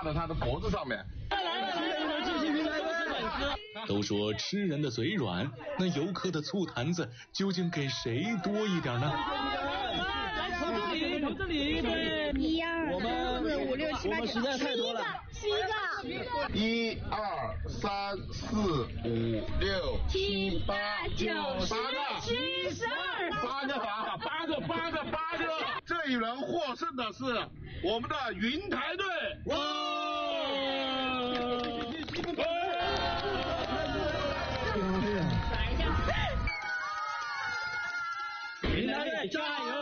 在他的脖子上面。 都说吃人的嘴软，那游客的醋坛子究竟给谁多一点呢？ 来，从这里，对，1、2、3、4、5、6、7、8、9，实在太多了，11个。 1、2、3、4、5、6、7、8、9、10、11、12，8个。这一轮获胜的是我们的云台队。